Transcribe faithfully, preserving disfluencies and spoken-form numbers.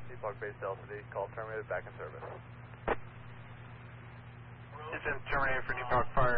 Epoch Base Delta D, call terminated, back in service. Incident terminated for New Park Fire.